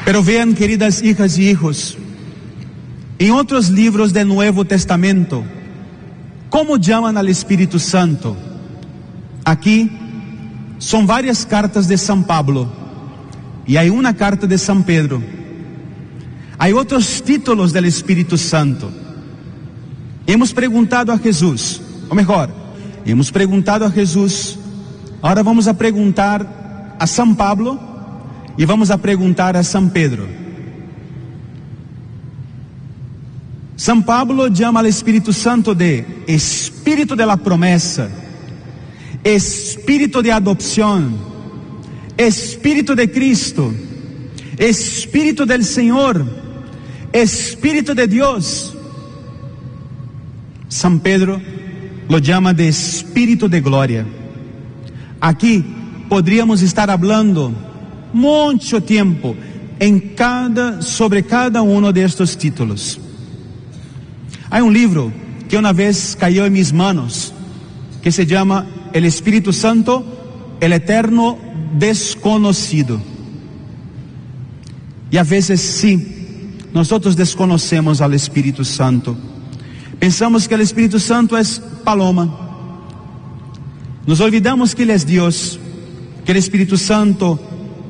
Pero vean, queridas hijas y hijos, en otros libros del Nuevo Testamento, ¿cómo llaman al Espíritu Santo? Aquí son varias cartas de San Pablo y hay una carta de San Pedro. Hay otros títulos del Espíritu Santo. Hemos preguntado a Jesús, o mejor, hemos preguntado a Jesús, ahora vamos a preguntar a San Pablo y vamos a preguntar a San Pedro. San Pablo llama al Espíritu Santo de Espíritu de la promesa, Espíritu de adopción, Espíritu de Cristo, Espíritu del Señor, Espíritu de Dios. San Pedro lo llama de Espíritu de gloria. Aquí podríamos estar hablando mucho tiempo sobre cada uno de estos títulos. Hay un libro que una vez cayó en mis manos que se llama El Espíritu Santo, el Eterno Desconocido. Y a veces sí, nosotros desconocemos al Espíritu Santo. Pensamos que el Espíritu Santo es paloma. Nos olvidamos que Él es Dios, que el Espíritu Santo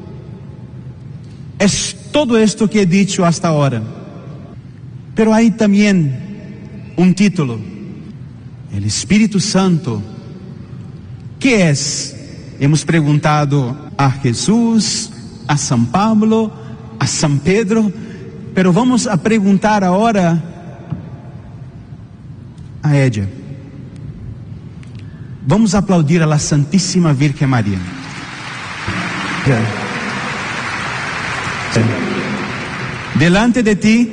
es todo esto que he dicho hasta ahora. Pero hay también un título, el Espíritu Santo. ¿Qué es? Hemos preguntado a Jesús, a San Pablo, a San Pedro, pero vamos a preguntar ahora a ella. Vamos a aplaudir a la Santísima Virgen María. Delante de ti,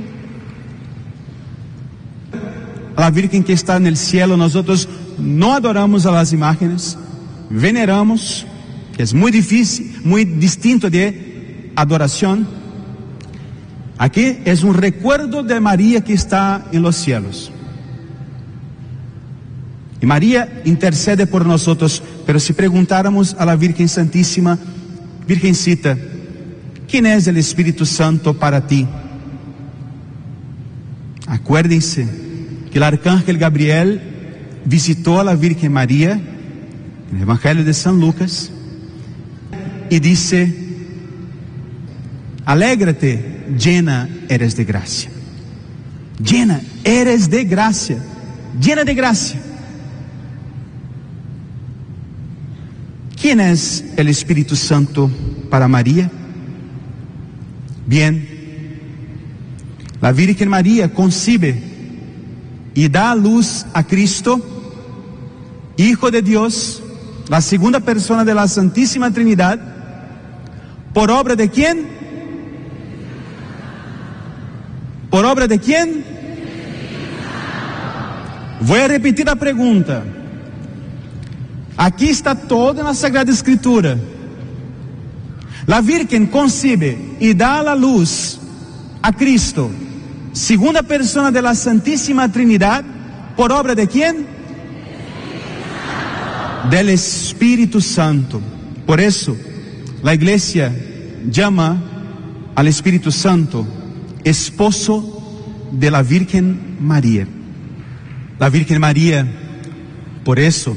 a la Virgen que está en el cielo, nosotros no adoramos a las imágenes, veneramos, que es muy difícil, muy distinto de adoración. Aquí es un recuerdo de María que está en los cielos. Y María intercede por nosotros, pero si preguntáramos a la Virgen Santísima, Virgencita, ¿quién es el Espíritu Santo para ti? Acuérdense que el arcángel Gabriel visitó a la Virgen María en el Evangelio de San Lucas y dice: alégrate, llena eres de gracia. Llena eres de gracia, llena de gracia. ¿Quién es el Espíritu Santo para María? Bien, la Virgen María concibe y da a luz a Cristo, Hijo de Dios, la segunda persona de la Santísima Trinidad. ¿Por obra de quién? ¿Por obra de quién? Voy a repetir la pregunta. Aquí está todo en la Sagrada Escritura. La Virgen concibe y da a la luz a Cristo, segunda persona de la Santísima Trinidad. ¿Por obra de quién? Del Espíritu Santo. Por eso la Iglesia llama al Espíritu Santo esposo de la Virgen María. La Virgen María, por eso,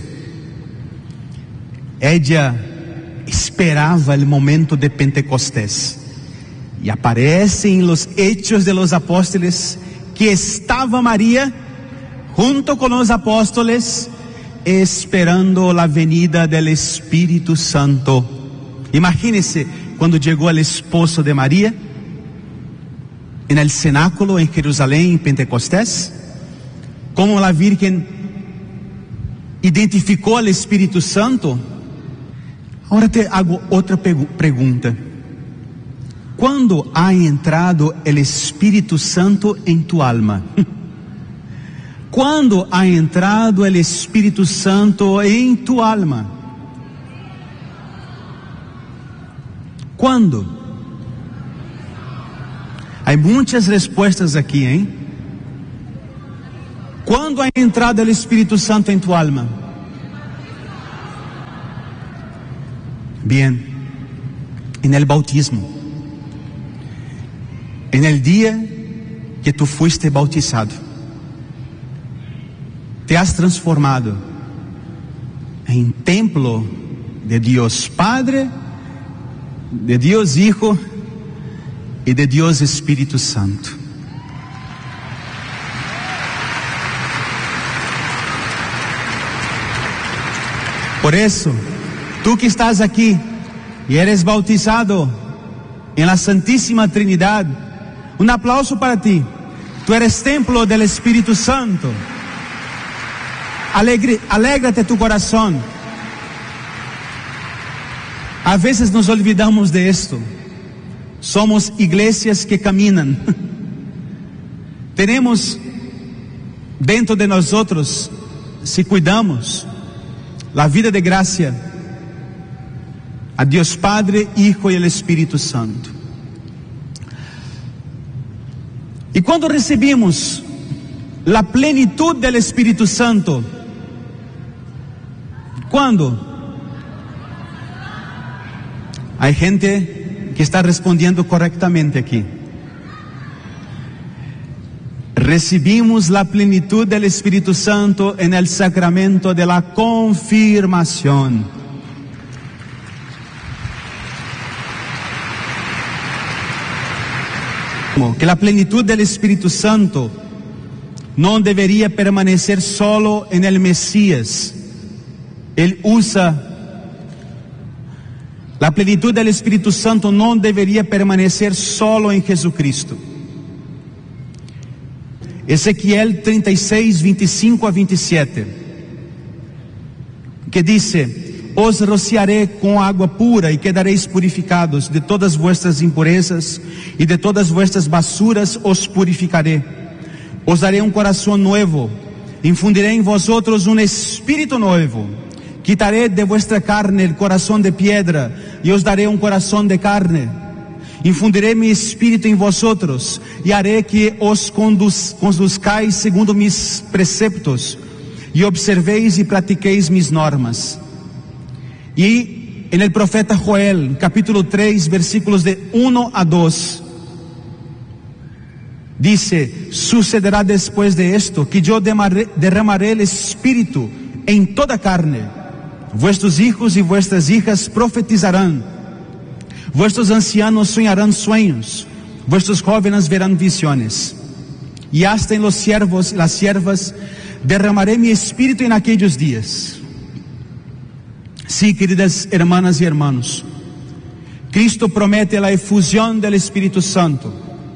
ella esperaba el momento de Pentecostés. Y aparece en los Hechos de los Apóstoles que estaba María junto con los apóstoles esperando la venida del Espíritu Santo. Imagínense cuando llegó el esposo de María en el cenáculo en Jerusalén en Pentecostés, como la Virgen identificó al Espíritu Santo. Ahora te hago otra pregunta. ¿Cuándo ha entrado el Espíritu Santo en tu alma? ¿Cuándo ha entrado el Espíritu Santo en tu alma? ¿Cuándo? Hay muchas respuestas aquí, ¿eh? ¿Cuándo ha entrado el Espíritu Santo en tu alma? Bien, en el bautismo. en el día que tú fuiste bautizado, te has transformado en templo de Dios Padre, de Dios Hijo y de Dios Espíritu Santo. Por eso, tú que estás aquí y eres bautizado en la Santísima Trinidad, un aplauso para ti. Tú eres templo del Espíritu Santo. Alégrate tu corazón. A veces nos olvidamos de esto. Somos iglesias que caminan. Tenemos dentro de nosotros, si cuidamos, la vida de gracia a Dios Padre, Hijo y el Espíritu Santo. Y cuando recibimos la plenitud del Espíritu Santo, ¿cuándo? Hay gente que está respondiendo correctamente aquí. Recibimos la plenitud del Espíritu Santo en el sacramento de la confirmación. Que la plenitud del Espíritu Santo no debería permanecer solo en el Mesías. Él usa la plenitud del Espíritu Santo no debería permanecer solo en Jesucristo. Ezequiel 36, 25 a 27, que dice: os rociaré con agua pura y quedaréis purificados de todas vuestras impurezas y de todas vuestras basuras os purificaré. Os daré un corazón nuevo, infundiré en vosotros un espíritu nuevo. Quitaré de vuestra carne el corazón de piedra y os daré un corazón de carne. Infundiré mi espíritu en vosotros y haré que os conduzcáis segundo mis preceptos y observéis y practiquéis mis normas. Y en el profeta Joel, capítulo 3, versículos de 1 a 2, dice: sucederá después de esto que yo derramaré el espíritu en toda carne. Vuestros hijos y vuestras hijas profetizarán, vuestros ancianos soñarán sueños, vuestros jóvenes verán visiones, y hasta en los siervos y las siervas derramaré mi espíritu en aquellos días. Sí, queridas hermanas y hermanos, Cristo promete la efusión del Espíritu Santo.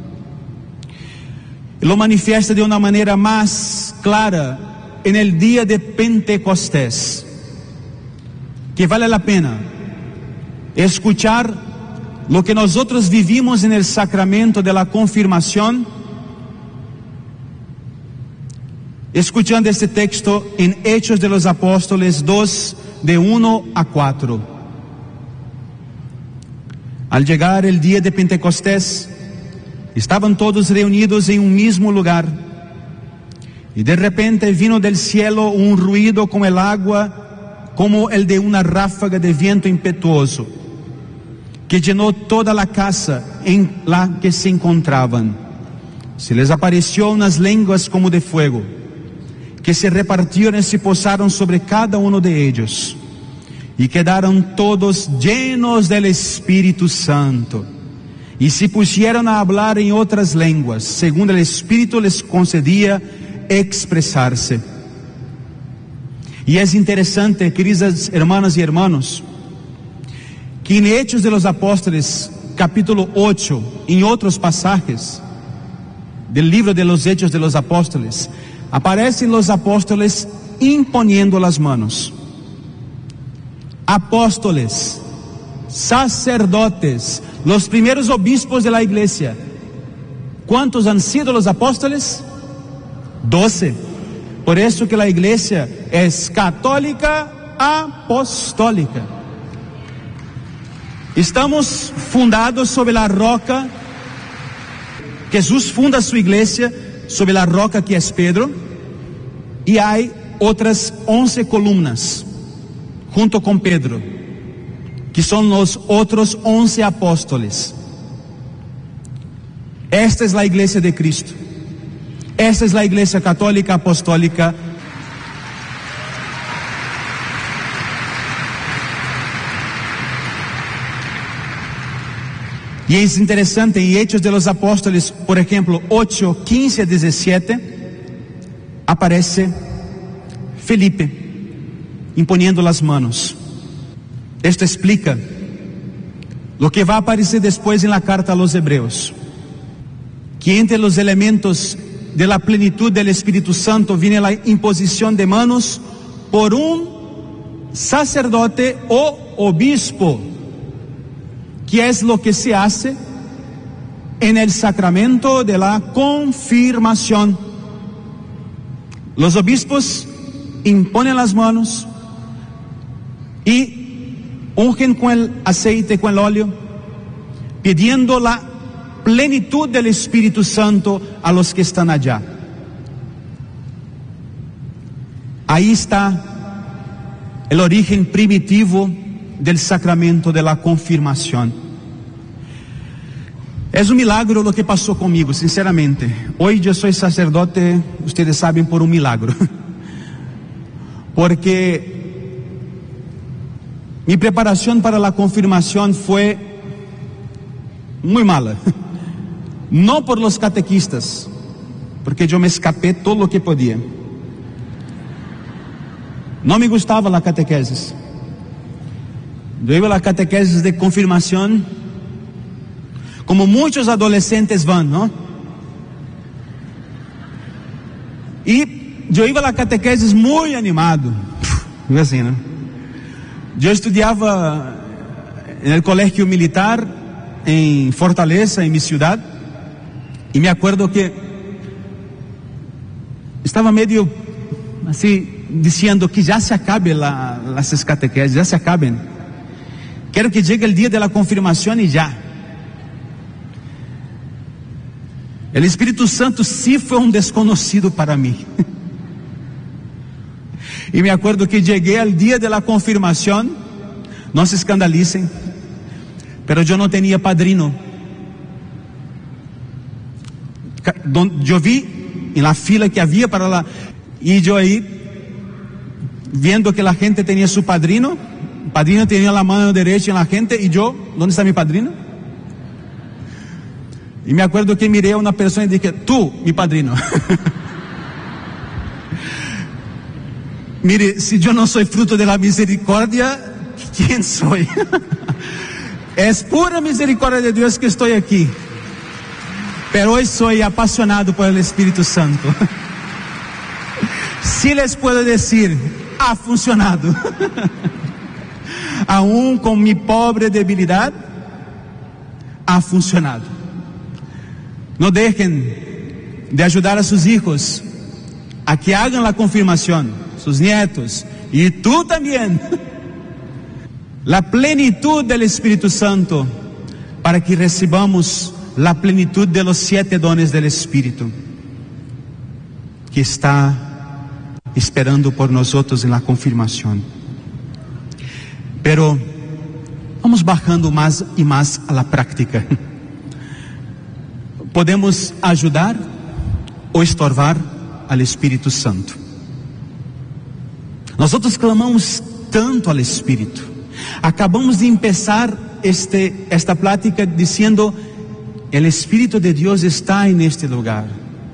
Lo manifiesta de una manera más clara en el día de Pentecostés, que vale la pena escuchar lo que nosotros vivimos en el sacramento de la confirmación, escuchando este texto en Hechos de los Apóstoles 2, de 1 a 4. Al llegar el día de Pentecostés, estaban todos reunidos en un mismo lugar, y de repente vino del cielo un ruido como el agua, como el de una ráfaga de viento impetuoso, que llenó toda la casa en la que se encontraban. Se les apareció unas lenguas como de fuego, que se repartieron y se posaron sobre cada uno de ellos, y quedaron todos llenos del Espíritu Santo, y se pusieron a hablar en otras lenguas, según el Espíritu les concedía expresarse. Y es interesante, queridas hermanas y hermanos, que en Hechos de los Apóstoles, capítulo 8, en otros pasajes del libro de los Hechos de los Apóstoles, aparecen los apóstoles imponiendo las manos. Apóstoles, sacerdotes, los primeros obispos de la iglesia. ¿Cuántos han sido los apóstoles? 12. Por eso que la iglesia es católica apostólica. Estamos fundados sobre la roca. Jesús funda su iglesia sobre la roca que es Pedro, y hay otras 11 columnas junto con Pedro, que son los otros 11 apóstoles. Esta es la iglesia de Cristo. Esta es la iglesia católica apostólica. Y es interesante, en Hechos de los Apóstoles, por ejemplo, 8, 15 a 17, aparece Felipe imponiendo las manos. Esto explica lo que va a aparecer después en la carta a los Hebreos, que entre los elementos de la plenitud del Espíritu Santo viene la imposición de manos por un sacerdote o obispo, que es lo que se hace en el sacramento de la confirmación. Los obispos imponen las manos y ungen con el aceite, con el óleo, pidiendo la plenitud del Espíritu Santo a los que están allá. Ahí está el origen primitivo del sacramento de la confirmación. Es un milagro lo que pasó conmigo, sinceramente. Hoy yo soy sacerdote, ustedes saben, por un milagro. Porque mi preparación para la confirmación fue muy mala. No por los catequistas, porque yo me escapé todo lo que podía. No me gustaba la catequesis. Yo iba a la catequesis de confirmación como muchos adolescentes van, ¿no? Y yo iba a la catequesis muy animado. Así, ¿no? Yo estudiaba en el colegio militar en Fortaleza, en mi ciudad, y me acuerdo que estaba medio así diciendo que ya se acabe las catequesis, ya se acaben. Quiero que llegue el día de la confirmación y ya. El Espíritu Santo sí fue un desconocido para mí. Y me acuerdo que llegué al día de la confirmación, no se escandalicen, pero yo no tenía padrino. Yo vi en la fila que había para la... Y yo ahí, viendo que la gente tenía su padrino, el padrino tenía la mano derecha en la gente, y yo, ¿dónde está mi padrino? Y me acuerdo que miré a una persona y dije, tú, mi padrino. Mire, si yo no soy fruto de la misericordia, ¿quién soy? Es pura misericordia de Dios que estoy aquí. Pero hoy soy apasionado por el Espíritu Santo. Sí les puedo decir, ha funcionado. Aún con mi pobre debilidad, ha funcionado. No dejen de ayudar a sus hijos a que hagan la confirmación, sus nietos, y tú también. La plenitud del Espíritu Santo, para que recibamos la plenitud de los 7 dones del Espíritu, que está esperando por nosotros en la confirmación. Pero vamos bajando más y más a la práctica. Podemos ayudar o estorbar al Espíritu Santo. Nosotros clamamos tanto al Espíritu. Acabamos de empezar esta plática diciendo, el Espíritu de Dios está en este lugar.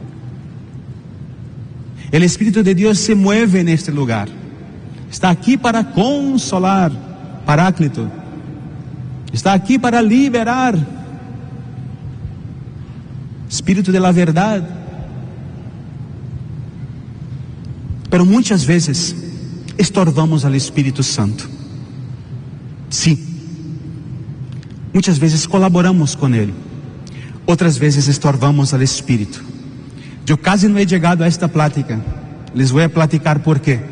El Espíritu de Dios se mueve en este lugar. Está aquí para consolar, Paráclito. Está aquí para liberar. Espíritu de la verdad. Pero muchas veces estorbamos al Espíritu Santo. Sí. Muchas veces colaboramos con Él. Otras veces estorbamos al Espíritu. Yo casi no he llegado a esta plática. Les voy a platicar por qué.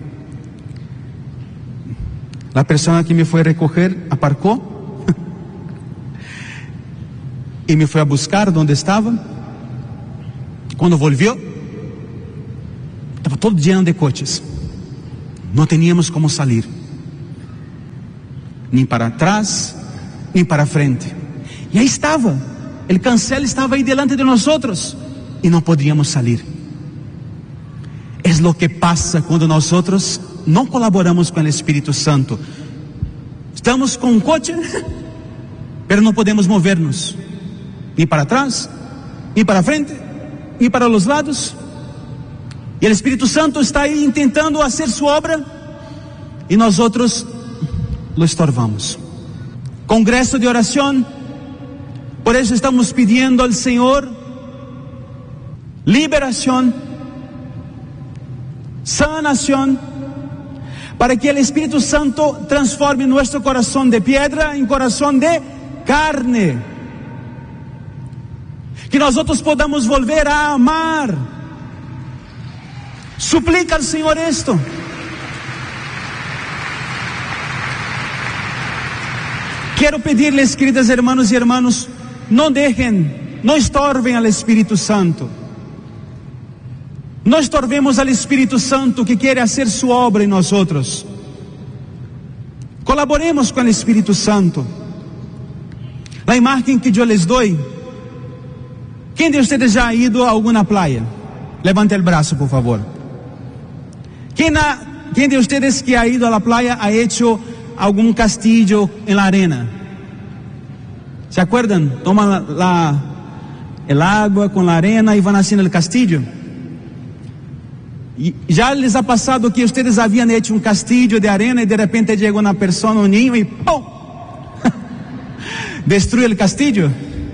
La persona que me fue a recoger aparcó y me fue a buscar donde estaba. Cuando volvió, estaba todo lleno de coches. No teníamos cómo salir, ni para atrás, ni para frente. Y ahí estaba, El cancel estaba ahí delante de nosotros y no podíamos salir. Es lo que pasa cuando nosotros no colaboramos con el Espíritu Santo. Estamos con un coche, pero no podemos movernos, ni para atrás, ni para frente, ni para los lados. Y el Espíritu Santo está ahí intentando hacer su obra y nosotros lo estorbamos. Congreso de oración. Por eso estamos pidiendo al Señor liberación, sanación, para que el Espíritu Santo transforme nuestro corazón de piedra en corazón de carne. Que nosotros podamos volver a amar. Suplica al Señor esto. Quiero pedirles, queridas hermanos y hermanos, no estorben al Espíritu Santo. No estorbemos al Espíritu Santo que quiere hacer su obra en nosotros. Colaboremos con el Espíritu Santo. La imagen que yo les doy. ¿Quién de ustedes ya ha ido a alguna playa? Levante el brazo, por favor. ¿Quién de ustedes que ha ido a la playa ha hecho algún castillo en la arena? ¿Se acuerdan? Toman el agua con la arena y van haciendo el castillo. Y ya les ha pasado que ustedes habían hecho un castillo de arena y de repente llega una persona, un niño y ¡pum! Destruye el castillo.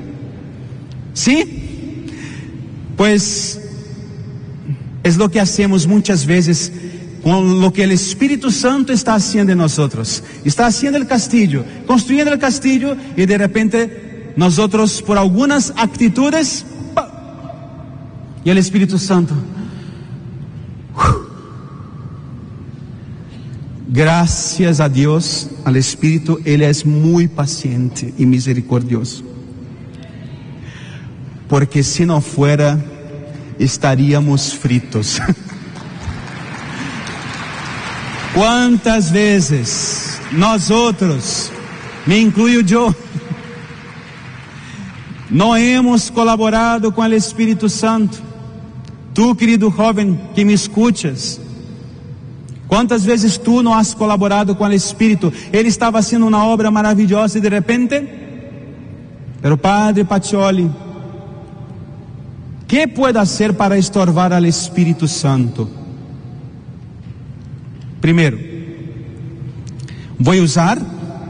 ¿Sí? Pues es lo que hacemos muchas veces con lo que el Espíritu Santo está haciendo en nosotros. Está haciendo el castillo, construyendo el castillo, y de repente nosotros, por algunas actitudes, ¡pum! Y el Espíritu Santo, gracias a Dios, al Espíritu, Él es muy paciente y misericordioso. Porque si no fuera, estaríamos fritos. ¿Cuántas veces nosotros, me incluyo yo, no hemos colaborado con el Espíritu Santo? Tú, querido joven que me escuchas, ¿cuántas veces tú no has colaborado con el Espíritu? Él estaba haciendo una obra maravillosa y de repente, pero Padre Pacioli, ¿qué puedo hacer para estorbar al Espíritu Santo? Primero, voy a usar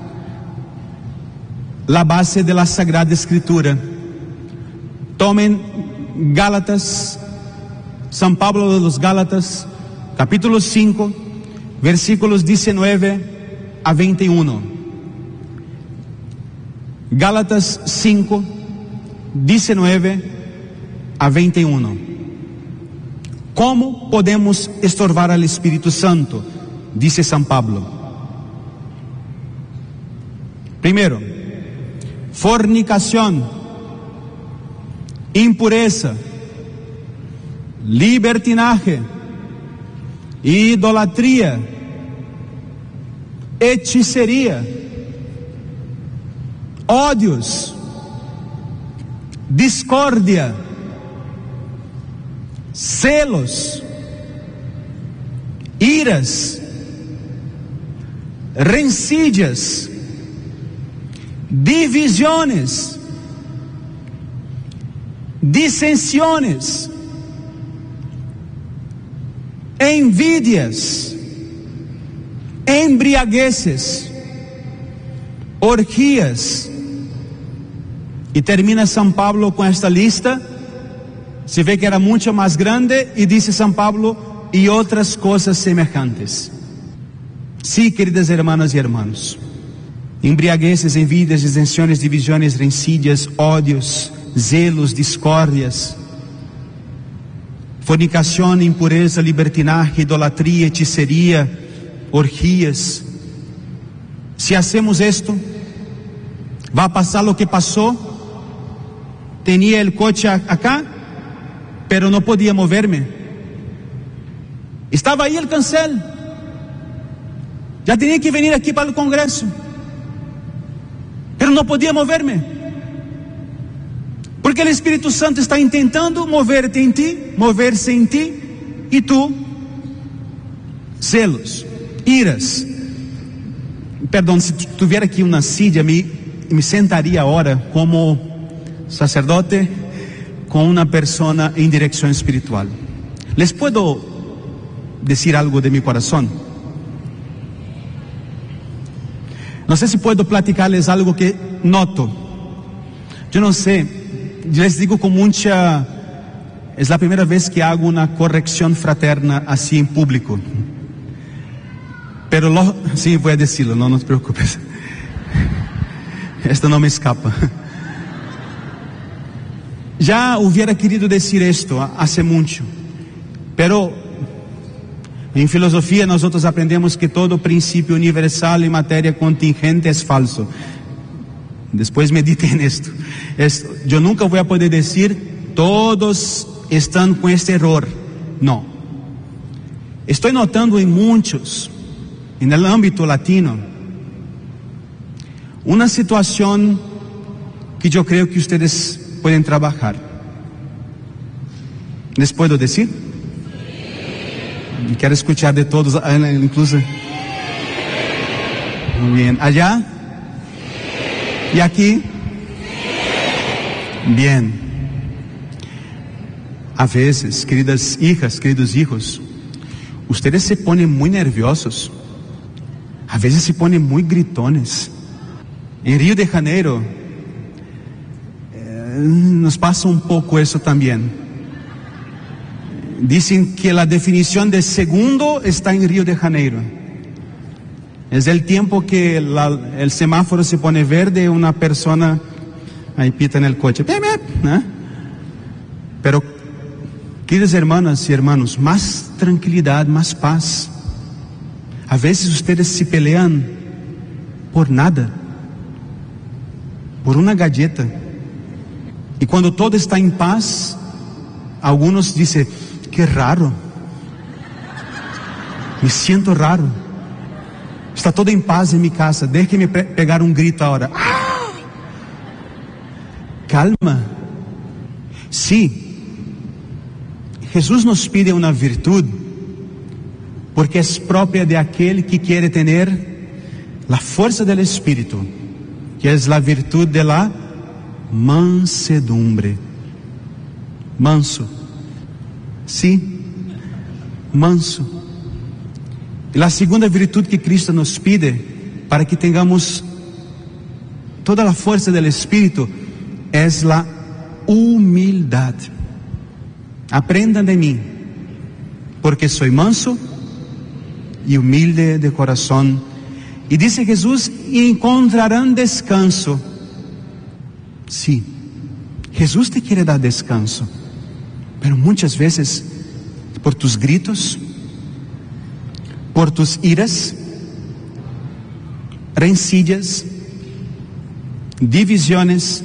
la base de la Sagrada Escritura. Tomen Gálatas, San Pablo de los Gálatas, capítulo 5, versículos 19 a 21. Gálatas 5, 19 a 21. ¿Cómo podemos estorbar al Espíritu Santo? Dice San Pablo. Primero, fornicación, impureza, libertinaje, idolatría, hechicería, odios, discordia, celos, iras, rencillas, divisiones, disensiones, envidias, embriagueces, orgías. Y termina San Pablo con esta lista. Se ve que era mucho más grande y dice San Pablo, y otras cosas semejantes. Sí, queridas hermanas y hermanos, embriagueces, envidias, disensiones, divisiones, rencillas, odios, zelos, discórdias, fornicación, impureza, libertinaje, idolatría, hechicería, orgías. Si hacemos esto, va a pasar lo que pasó. Tenía el coche acá, pero no podía moverme. Estaba ahí el cancel. Ya tenía que venir aquí para el Congreso, pero no podía moverme. Porque el Espíritu Santo está intentando moverte en ti, moverse en ti, y tú, celos, iras. Perdón, si tuviera aquí una silla, me sentaría ahora como sacerdote con una persona en dirección espiritual. Les puedo decir algo de mi corazón. No sé si puedo platicarles algo que noto. Yo no sé, yo les digo con mucha... Es la primera vez que hago una corrección fraterna así en público. Pero sí, voy a decirlo, no te preocupes. Esto no me escapa. Ya hubiera querido decir esto hace mucho, pero en filosofía nosotros aprendemos que todo principio universal en materia contingente es falso. Después medite en esto. Yo nunca voy a poder decir todos están con este error. No. Estoy notando en muchos, en el ámbito latino, una situación que yo creo que ustedes pueden trabajar. ¿Les puedo decir? Quiero escuchar de todos, incluso. Muy bien. ¿Allá? ¿Y aquí? Bien. A veces, queridas hijas, queridos hijos, ustedes se ponen muy nerviosos. A veces se ponen muy gritones. En Río de Janeiro nos pasa un poco eso también. Dicen que la definición de segundo está en Río de Janeiro. Es el tiempo que el semáforo se pone verde, una persona ahí pita en el coche. ¿Eh? Pero, queridas hermanas y hermanos, más tranquilidad, más paz. A veces ustedes se pelean por nada, por una galleta. Y cuando todo está en paz, algunos dicen, qué raro, me siento raro, está todo en paz en mi casa, déjeme pegar un grito ahora. ¡Ah! Calma. Sí, Jesús nos pide una virtud, porque es propia de aquel que quiere tener la fuerza del Espíritu, que es la virtud de la mansedumbre. Manso. Sí, manso. Y la segunda virtud que Cristo nos pide para que tengamos toda la fuerza del Espíritu es la humildad. Aprendan de mí, porque soy manso y humilde de corazón. Y dice Jesús, y encontrarán descanso. Sí, Jesús te quiere dar descanso, pero muchas veces por tus gritos, por tus iras, rencillas, divisiones.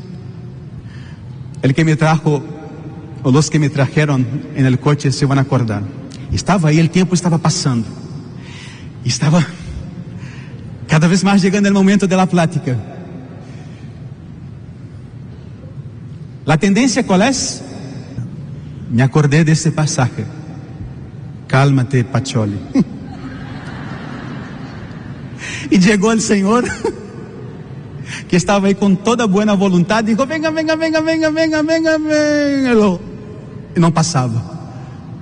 El que me trajo, o los que me trajeron en el coche se van a acordar. Estaba ahí, el tiempo estaba pasando. Estaba cada vez más llegando el momento de la plática. La tendencia, ¿cuál es? Me acordé de este pasaje. Cálmate, Pacholi. Y llegó el Señor, que estaba ahí con toda buena voluntad, dijo, venga. Y no pasaba.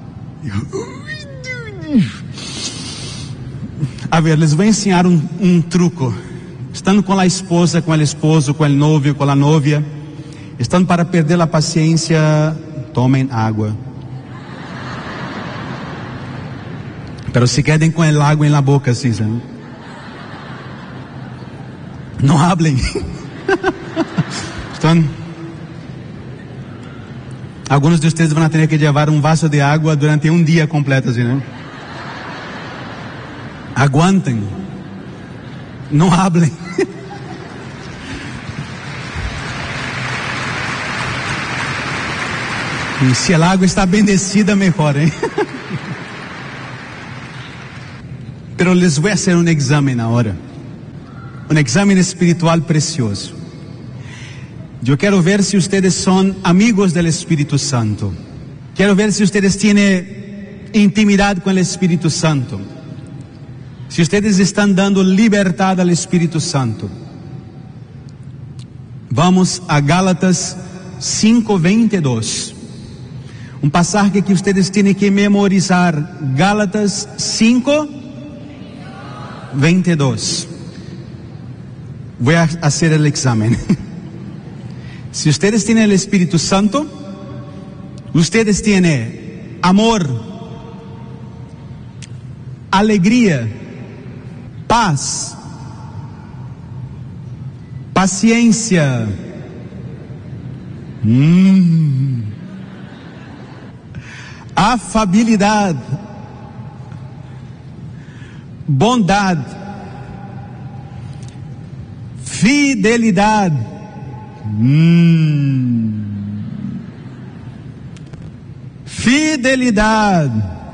A ver, les voy a enseñar un truco. Estando con la esposa, con el esposo, con el novio, con la novia, están para perder la paciencia, tomen agua. Pero se queden con el agua en la boca, así, ¿sabes? No hablen. Algunos de ustedes van a tener que llevar un vaso de agua durante un día completo, así, ¿no? Aguanten. No hablen. Y si el agua está bendecida, mejor, ¿eh? Pero les voy a hacer un examen ahora. Un examen espiritual precioso. Yo quiero ver si ustedes son amigos del Espíritu Santo. Quiero ver si ustedes tienen intimidad con el Espíritu Santo. Si ustedes están dando libertad al Espíritu Santo. Vamos a Gálatas 5:22. Un pasaje que ustedes tienen que memorizar. Gálatas 5:22. Voy a hacer el examen. Si ustedes tienen el Espíritu Santo, ustedes tienen amor, alegría, paz, paciencia, afabilidad, bondad, fidelidad, fidelidad,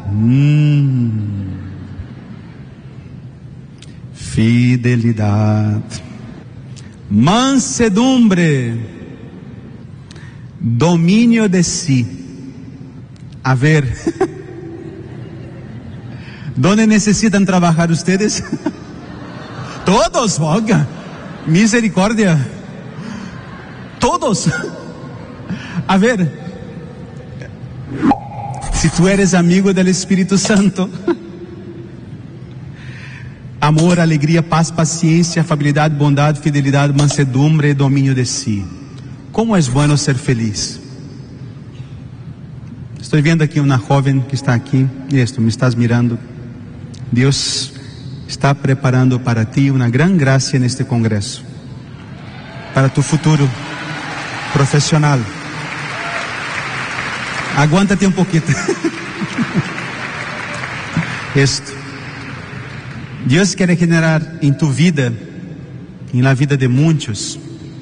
fidelidad, mansedumbre, dominio de sí. A ver, ¿dónde necesitan trabajar ustedes? Todos, oiga, misericordia, todos. A ver, si tú eres amigo del Espíritu Santo, amor, alegría, paz, paciencia, afabilidad, bondad, fidelidad, mansedumbre, dominio de sí. ¿Cómo es bueno ser feliz? Estoy viendo aquí una joven que está aquí, y esto, me estás mirando. Dios está preparando para ti una gran gracia en este congreso, para tu futuro profesional. Aguántate un poquito. Esto. Dios quiere generar en tu vida, en la vida de muchos,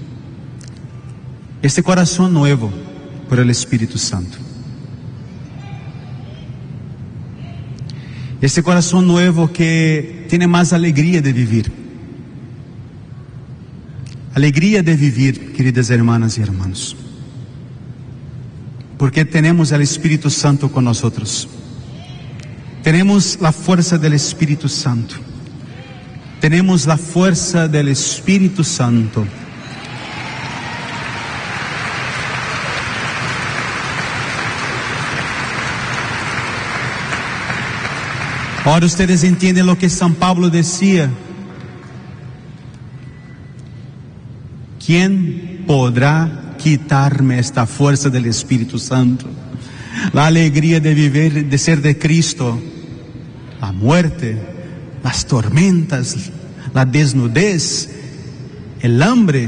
este corazón nuevo por el Espíritu Santo. Este corazón nuevo que tiene más alegría de vivir. Alegría de vivir, queridas hermanas y hermanos. Porque tenemos al Espíritu Santo con nosotros. Tenemos la fuerza del Espíritu Santo. Tenemos la fuerza del Espíritu Santo. Ahora ustedes entienden lo que San Pablo decía. ¿Quién podrá quitarme esta fuerza del Espíritu Santo? La alegría de vivir, de ser de Cristo. La muerte, las tormentas, la desnudez, el hambre.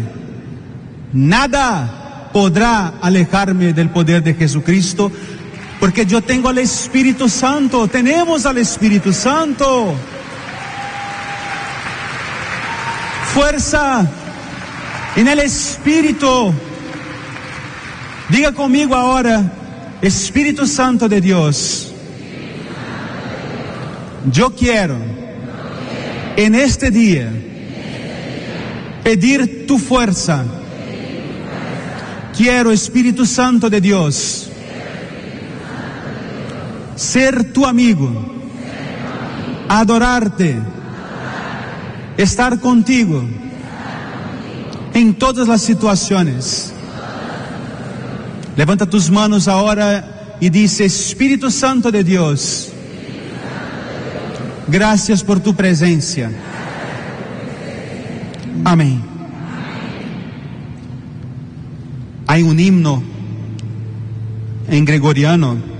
Nada podrá alejarme del poder de Jesucristo. Porque yo tengo al Espíritu Santo, tenemos al Espíritu Santo. Fuerza en el Espíritu. Diga conmigo ahora, Espíritu Santo de Dios. Yo quiero en este día pedir tu fuerza. Quiero, Espíritu Santo de Dios, ser tu amigo, adorarte, estar contigo en todas las situaciones. Levanta tus manos ahora y dice: Espíritu Santo de Dios, gracias por tu presencia. Amén. Hay un himno en gregoriano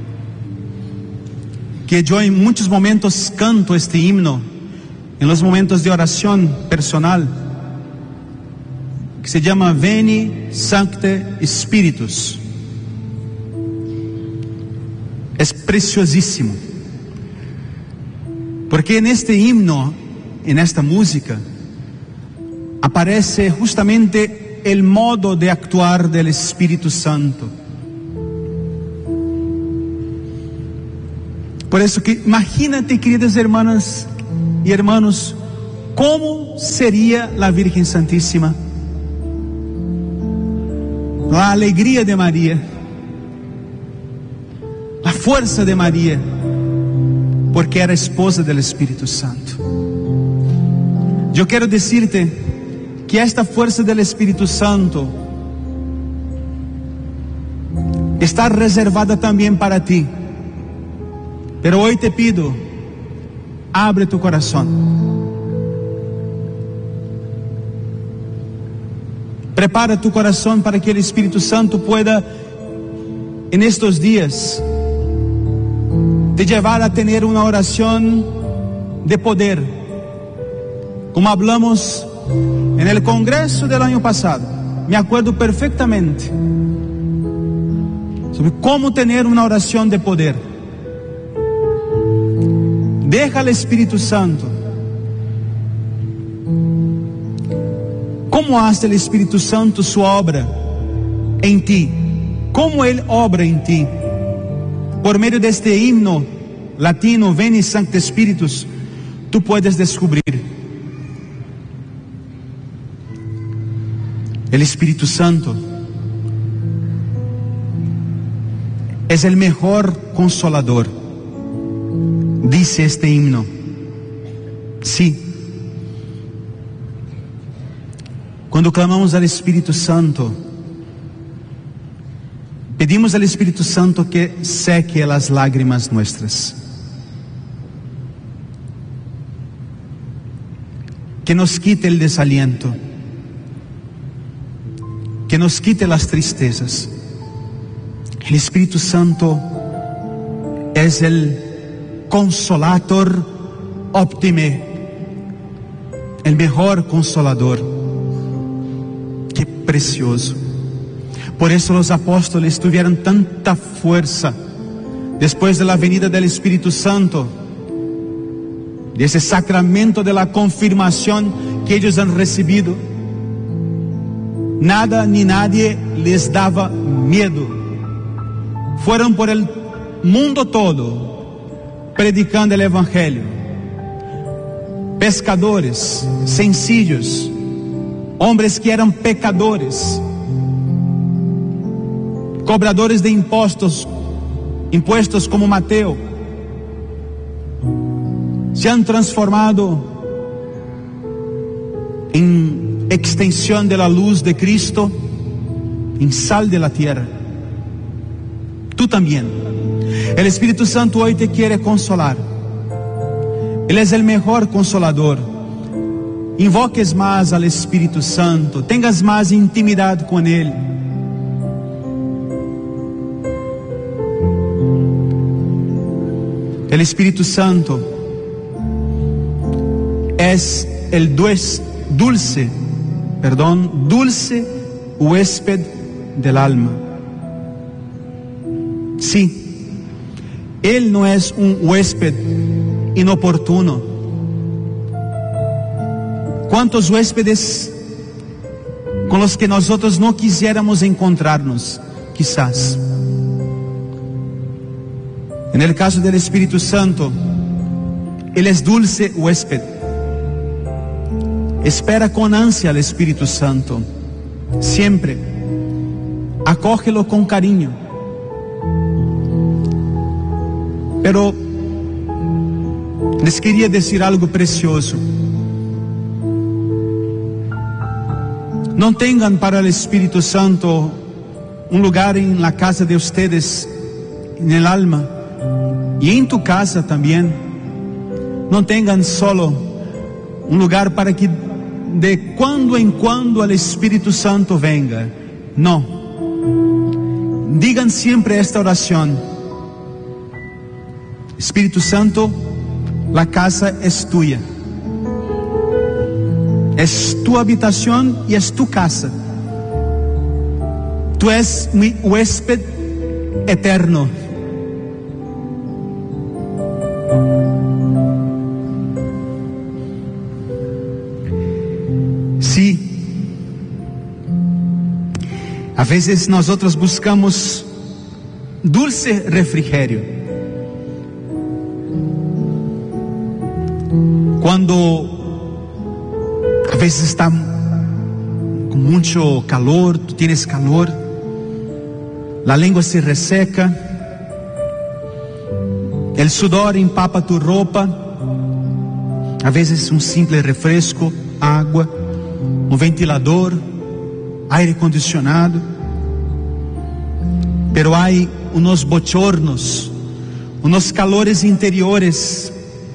que yo en muchos momentos canto este himno, en los momentos de oración personal, que se llama Veni Sancte Spiritus. Es preciosísimo, porque en este himno, en esta música, aparece justamente el modo de actuar del Espíritu Santo. Por eso que imagínate, queridas hermanas y hermanos, cómo sería la Virgen Santísima la alegría de María, la fuerza de María, porque era esposa del Espíritu Santo. Yo quiero decirte que esta fuerza del Espíritu Santo está reservada también para ti. Pero hoy te pido, abre tu corazón. Prepara tu corazón para que el Espíritu Santo pueda en estos días te llevar a tener una oración de poder, como hablamos en el congreso del año pasado. Me acuerdo perfectamente sobre cómo tener una oración de poder. Deja al Espíritu Santo. ¿Cómo hace el Espíritu Santo su obra en ti? ¿Cómo Él obra en ti? Por medio de este himno latino, Veni Sancte Spiritus, tú puedes descubrir. El Espíritu Santo es el mejor consolador, dice este himno. Sí. Cuando clamamos al Espíritu Santo, pedimos al Espíritu Santo que seque las lágrimas nuestras, que nos quite el desaliento, que nos quite las tristezas. El Espíritu Santo es el Consolator Optime, el mejor consolador. Qué precioso. Por eso los apóstoles tuvieron tanta fuerza después de la venida del Espíritu Santo, de ese sacramento de la confirmación que ellos han recibido. Nada ni nadie les daba miedo. Fueron por el mundo todo predicando el Evangelio. Pescadores sencillos, hombres que eran pecadores, cobradores de impuestos como Mateo, se han transformado en extensión de la luz de Cristo, en sal de la tierra. Tú también. El Espíritu Santo hoy te quiere consolar. Él es el mejor consolador. Invoques más al Espíritu Santo, tengas más intimidad con Él. El Espíritu Santo es el dulce huésped del alma. Sí, Él no es un huésped inoportuno. ¿Cuántos huéspedes con los que nosotros no quisiéramos encontrarnos, quizás? En el caso del Espíritu Santo, Él es dulce huésped. Espera con ansia al Espíritu Santo, siempre. Acógelo con cariño. Pero les quería decir algo precioso. No tengan para el Espíritu Santo un lugar en la casa de ustedes, en el alma, y en tu casa también. No tengan solo un lugar para que de cuando en cuando el Espíritu Santo venga. No. Digan siempre esta oración: Espíritu Santo, la casa es tuya. Es tu habitación y es tu casa. Tú eres mi huésped eterno. Sí. A veces nosotros buscamos dulce refrigerio. Cuando a veces está con mucho calor, tú tienes calor, la lengua se reseca, el sudor empapa tu ropa, a veces un simple refresco, agua, un ventilador, aire acondicionado. Pero hay unos bochornos, unos calores interiores,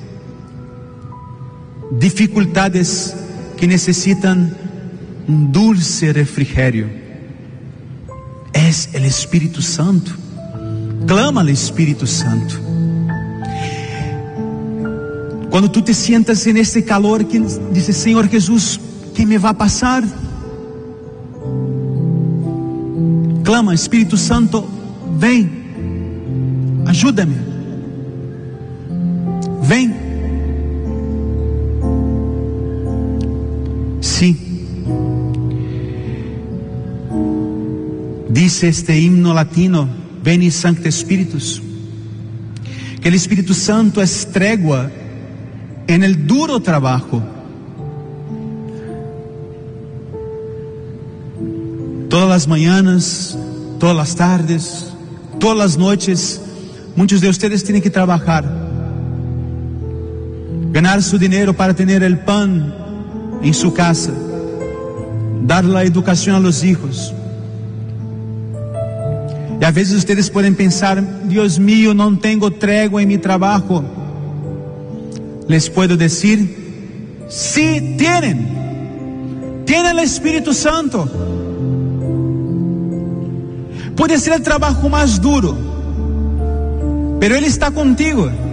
dificultades que necesitan un dulce refrigerio. Es el Espíritu Santo. Clama al Espíritu Santo. Cuando tú te sientas en este calor que dices, Señor Jesús, ¿qué me va a pasar? Clama, Espíritu Santo, ven, ayúdame, ven. Sí, dice este himno latino, Veni Sancte Spiritus, que el Espíritu Santo es tregua en el duro trabajo. Todas las mañanas, todas las tardes, todas las noches, muchos de ustedes tienen que trabajar, ganar su dinero para tener el pan en su casa, dar la educación a los hijos. Y a veces ustedes pueden pensar, Dios mío, no tengo tregua en mi trabajo. Les puedo decir, sí tienen el Espíritu Santo. Puede ser el trabajo más duro, pero Él está contigo.